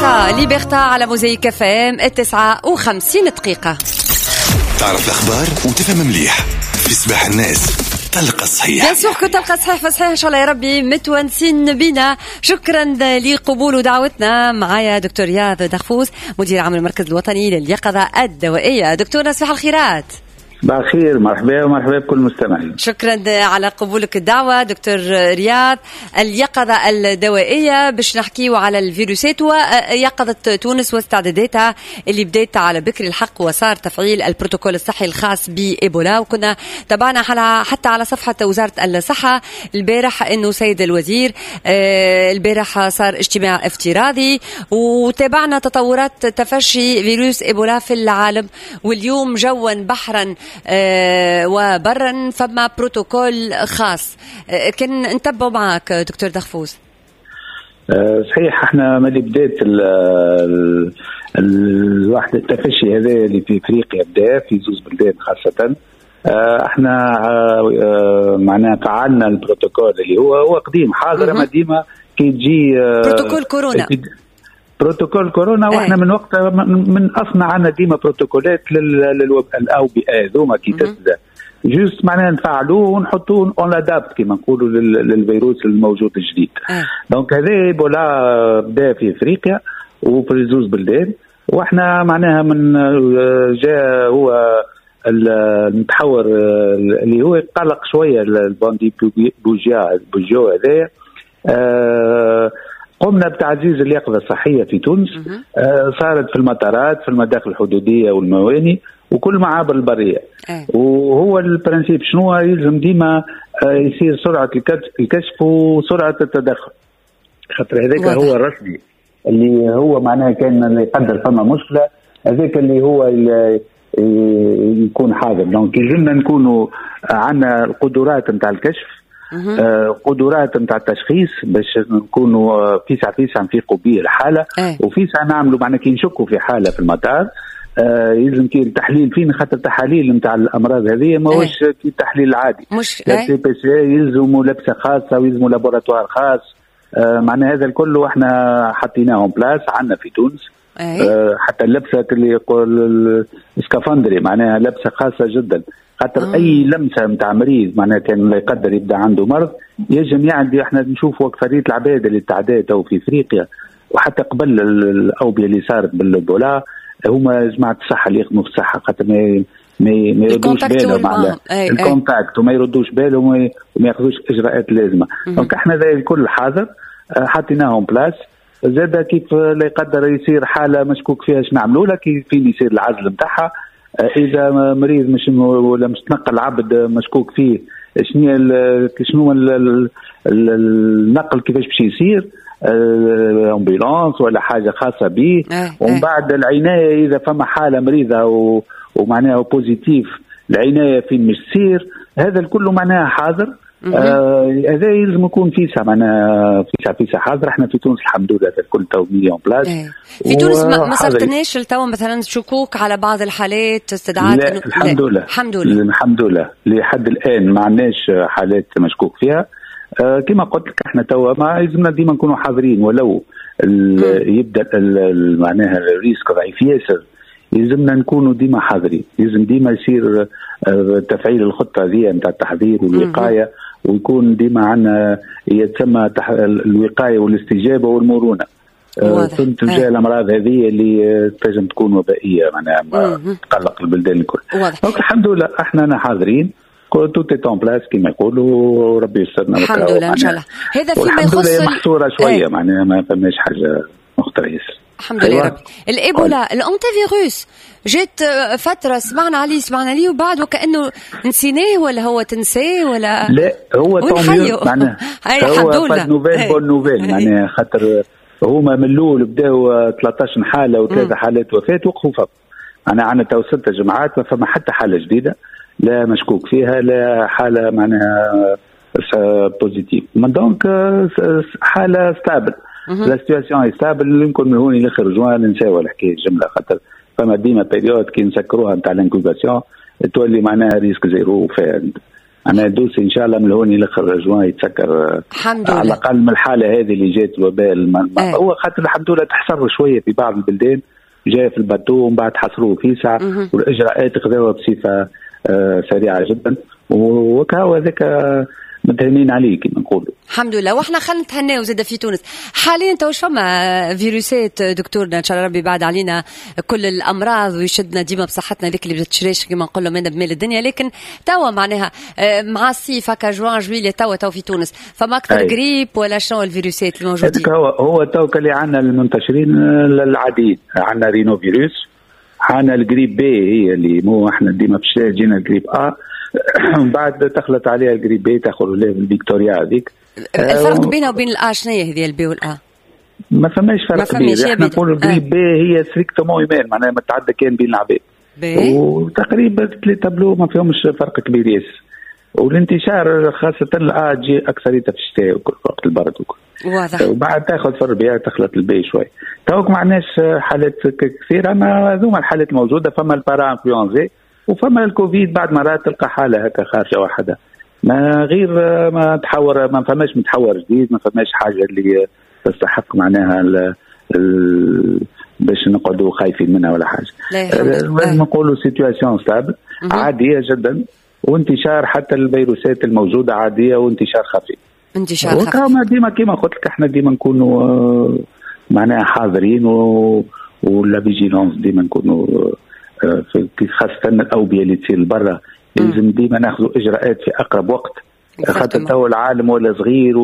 ليبرتا على موزايك اف ام 59 دقيقة. تعرف الأخبار وتفهم مليح في صباح الناس. تلقى الصحيح بيان سور كو تلقى الصحيح فصحيح ان شاء الله يا ربي متونسين بنا. شكرا لقبول دعوتنا. معايا دكتور رياض دغفوس مدير عام المركز الوطني لليقظة الدوائية. دكتور صباح الخيرات. بخير، مرحبا ومرحبا بكل المستمعين. شكرا على قبولك الدعوة دكتور رياض. اليقظة الدوائية باش نحكيو على الفيروسات ويقظة تونس واستعداداتها اللي بدأت على بكر الحق وصار تفعيل البروتوكول الصحي الخاص بإيبولا، وكنا تابعنا حتى على صفحة وزارة الصحة البارح انه سيد الوزير البارح صار اجتماع افتراضي وتابعنا تطورات تفشي فيروس إيبولا في العالم، واليوم جوا بحرا وبرا فما بروتوكول خاص. كان نتبعوا معك دكتور دغفوس. صحيح، احنا ملي بدات الواحد التفشي هذا اللي في افريقيا بدا في زوز بلدان خاصه، احنا معناها فعلنا البروتوكول اللي هو قديم حاضر، اما ديما كي تجي بروتوكول كورونا واحنا من وقت من اصنع عنا ديما بروتوكولات للاوبئه هذوما كي تبدا جوست معناها نفعلوه ونحطوه اون لادابت كيما نقولوا للفيروس الموجود الجديد. دونك هذا ايبولا بدا في افريقيا وفي زوز بلدان، واحنا معناها من جاء هو المتحور اللي هو قلق شويه الباندي بوجيو هذايا. قمنا بتعزيز اليقظة الصحية في تونس، صارت في المطارات في المداخل الحدودية والمواني وكل معابر البرية. وهو البرنسيب شنو يلزم ديما يصير سرعة الكشف وسرعة التدخل، خاطر هذاك هو الرسمي اللي هو معناه كان اللي يقدر فما مشكلة، هذاك اللي هو يكون حاضر. دونك يلزمنا نكونوا عندنا القدرات نتاع الكشف، قدرات نتاع التشخيص باش نكونوا فيسع نفيقوا به الحاله، وفيسع نعملوا معنا كي نشكوا في حاله في المطار يلزم كي التحليل فين، خاطر التحاليل نتاع الامراض هذه ماهوش كي التحليل العادي، السي بي سي يلزموا لبسه خاصه ويلزموا لابوراتوار خاص. معنى هذا الكل احنا حطيناهم بلاس عندنا في تونس. حتى اللبسه اللي يقول السكافندري معناها لبسه خاصه جدا، خاطر اي لمسه نتاع مريض معناها كان لا يقدر يبدا عنده مرض يجم يعدي. احنا نشوفوا اكثريه العباد اللي تعدات او في افريقيا وحتى قبل الاوبئه اللي صارت بالايبولا هما جماعه الصحه اللي يخدموا في الصحه، خاطر ما يردوش بالهم على الكونتاكت وما يردوش بالهم وما ياخذوش اجراءات لازمه. دونك احنا ذا الكل حاضر حطيناهم بلاس. زاد كيف لا يقدر يصير حاله مشكوك فيها شنو نعملوا لها، كيف يصير العزل نتاعها. اذا مريض مش ولا مش تنقل عبد مشكوك فيه شنو النقل كيفاش باش يصير، امبولانس ولا حاجه خاصه به. ومن بعد العنايه اذا فما حاله مريضه ومعناها بوزيتيف العنايه فين مش تصير، هذا الكل معناها حاضر. هذا يلزم يكون فيسا معناها فيسا حاضر. احنا في تونس الحمد لله هذا الكل تو مليون بلاس. في تونس ما صرتناش لتوا مثلا شكوك على بعض الحالات استدعاء؟ لا الحمد لله لحد الان ما عندناش حالات مشكوك فيها. كما قلت لك احنا توا ما يلزمنا ديما نكونوا حاضرين، ولو يبدا معناها الريسك ضعيف ياسر يلزمنا نكونوا ديما حاضرين. يلزم ديما يصير تفعيل الخطه هذه نتاع التحضير والوقايه، ويكون ديما عندنا يتسمى الوقايه والاستجابه والمرونه. كنت جاء الامراض هذه اللي تنجم تكون وبائيه معناها تقلق البلدان الكل. الحمد لله احنا حاضرين، توت اون بلاس كما يقولوا، وربي يسترنا الحمد لله ان شاء الله. هذا فيما يخص محصوره شويه معناها ما فماش حاجه مختلفه الحمد لله ربي. الإيبولا الأنتي فيروس جيت فترة سمعنا عليه وبعد وكأنه نسيناه ولا هو تنساه ولا لا هو طوميو معناها هو بون نوفيل معناها خاطر هما من الأول بداوا 13 حالة و3 حالات وفاة وقفوا فقط. أنا عندنا تو 6 جماعات ما فما حتى حالة جديدة لا مشكوك فيها لا حالة معناها بوزيتيف. دونك حالة ستابل. لا سيتواسيون ستابل. يمكن من هون لاخر جوان ننساو الحكايه جمله، خاطر فما ديما بيريود كي نسكروها نتاع الانكوباسيون تولي معناها ريسك زيرو فيها أنا دوسي إن شاء الله من هوني لآخر جوان يتسكر على الأقل من الحالة هذه اللي جات الوباء. هو خاطر الحمد لله تحسر شوية في بعض البلدان، جاء في الباتو ومن بعد حصروه في ساعة والإجراءات خذوها بصفة سريعة جدا، وكهو ذاك متهنين عليه كما نقولوا. الحمد لله. واحنا خلينا نتهناو زاد في تونس حاليا. تو فما فيروسات دكتورنا ان شاء الله ربي بعد علينا كل الامراض ويشدنا ديما بصحتنا ذيك اللي بتشريش كما نقولوا من بمال الدنيا، لكن توا معناها مع الصيف هكا جوان جويليا توا في تونس فما اكثر غريب ولا شنو الفيروسات الموجودين؟ هو تو اللي عندنا المنتشرين العاديين، عندنا رينو فيروس، عندنا الجريب بي هي اللي مو احنا ديما بشتاء جينا الجريب من بعد تخلط عليها الجريب بي تاخذ الفيكتوريا هذيك. الفرق بينها وبين الآ شنو هي هذه البي والآ؟ ما فماش فرق كبير. احنا نقول الجريب بي هي ستريكتومون ايمان، معناها متعدى كان بين العباد وتقريبا 3 بلو ما فيهمش فرق كبير ياسر. والانتشار خاصة الآ جي أكثريتها في الشتاء وقت البرد واضح. وبعد تاخذ في الربيع تخلط البي شوي. توك معناش حالات كثيرة، أما هذوما الحالات موجودة. فما البارا انفلونزي وفما الكوفيد بعد مرات تلقى حالة هكا خارجة واحدة، ما غير ما تحور، ما فماش متحور جديد، ما فماش حاجة اللي تستحق معناها باش نقعدوا خايفين منها ولا حاجة. لازم نقولوا سيتواسيون ستابل عادية جدا، وانتشار حتى الفيروسات الموجودة عادية وانتشار خفيف. انتشار خفيف. وكما ديما كما قلت لك احنا ديما نكونوا معناها حاضرين ولا فيجيلونس ديما نكونوا في خاصة الأوبية اللي تصير برا لازم ديما ناخذوا إجراءات في أقرب وقت، خاطر تو العالم ولا صغير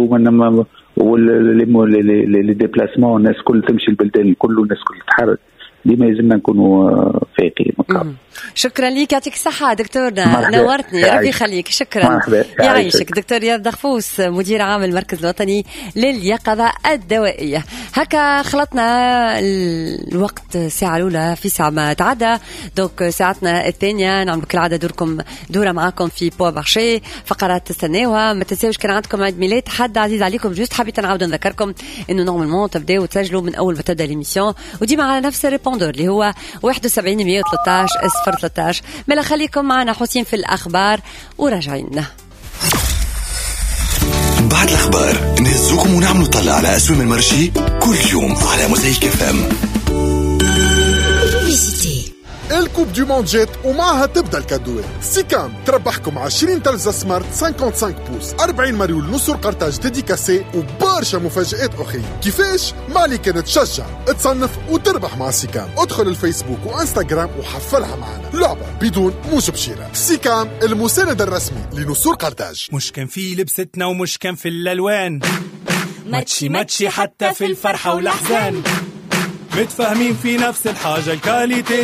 واللي ديبلاسمون الناس كل تمشي البلدان الكل والناس كل تتحرك، ديما لازمنا نكونوا فايقين. شكرا لك، يعطيك الصحة دكتورنا، نورتني ربي يخليك. شكرا يعيشك. دكتور رياض دغفوس مدير عام المركز الوطني لليقظة الدوائية. هكا خلطنا الوقت ساعة الأولى في ساعة ما تعدى، دوك ساعتنا الثانية نعمل كالعادة دوركم دورة معاكم في بوا مارشي، فقرات تستناوها. ما تنساوش كان عندكم عيد ميلاد حد عزيز عليكم، جوست حبيت نعاود نذكركم انه نورمالمون تبداو تسجلوا من اول ما تبدا ليميسيون، وديما على نفس الريبوندور اللي هو 71 113 013. ملا خليكم معنا حسين في الأخبار وراجعين. بعد الأخبار نهزوكم ونعملوا طلع على أسهم المرشي كل يوم على موزايك FM. الكوب دو موند جيت ومعها تبدا الكادوات. سيكام تربحكم 20 تلفزة سمارت 55 بوس، 40 ماريول نصر قرطاج ديديكاسي وبارشا مفاجآت أخرى. كيفاش؟ ما عليك تشجع، تصنف وتربح مع سيكام. ادخل الفيسبوك وانستغرام وحفلها معنا. لعبة بدون موجب شراء. سيكام المساند الرسمي لنصر قرطاج. مش كان في لبستنا ومش كان في الألوان، ماتشي حتى في الفرحة والأحزان، متفاهمين في نفس الحاجة الكاليتي.